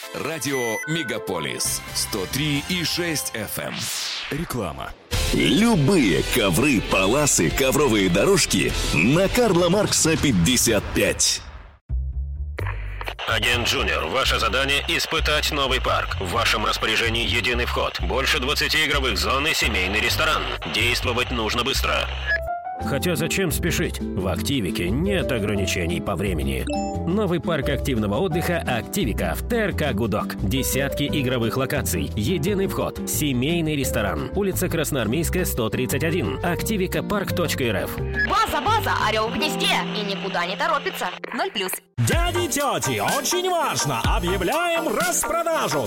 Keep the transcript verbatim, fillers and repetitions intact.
Радио Мегаполис сто три и шесть эф эм. Реклама. Любые ковры, паласы, ковровые дорожки на Карла Маркса пятьдесят пять. Агент Джуниор, ваше задание – испытать новый парк. В вашем распоряжении единый вход, больше двадцати игровых зон и семейный ресторан. Действовать нужно быстро. Хотя зачем спешить? В Активике нет ограничений по времени. Новый парк активного отдыха «Активика» в ТРК «Гудок». Десятки игровых локаций, единый вход, семейный ресторан. Улица Красноармейская, сто тридцать один. активика парк точка эр эф. База, база, орел в гнезде и никуда не торопится. Ноль плюс. Дяди, тети, очень важно! Объявляем распродажу!